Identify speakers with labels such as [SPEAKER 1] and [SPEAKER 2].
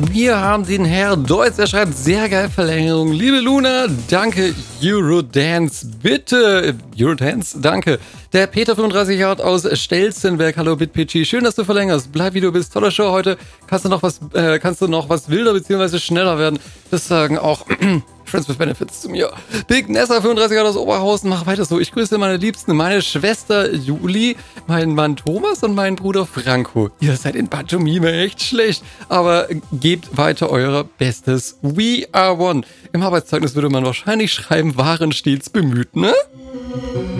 [SPEAKER 1] Wir haben den Herr Deutz, der schreibt, sehr geil Verlängerung. Liebe Luna, danke. Eurodance, bitte. Eurodance, danke. Der Peter 35 Jahre aus Stelzenberg, hallo BitPG, schön, dass du verlängerst. Bleib wie du bist, tolle Show heute. Kannst du noch was wilder bzw. schneller werden? Das sagen auch Friends with Benefits zu mir. Big Nessa 35 Jahre aus Oberhausen, mach weiter so. Ich grüße meine Liebsten, meine Schwester Juli, meinen Mann Thomas und meinen Bruder Franco. Ihr seid in Pantomime echt schlecht, aber gebt weiter euer Bestes. We are one. Im Arbeitszeugnis würde man wahrscheinlich schreiben, waren stets bemüht, ne?